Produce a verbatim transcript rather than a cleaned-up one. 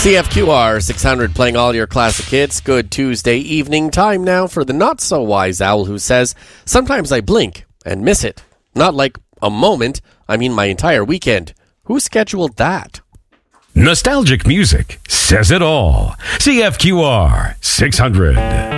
C F Q R six hundred playing all your classic hits. Good Tuesday evening. Time now for the not-so-wise owl who says, sometimes I blink and miss it. Not like a moment, I mean my entire weekend. Who scheduled that? Nostalgic music says it all. C F Q R six hundred.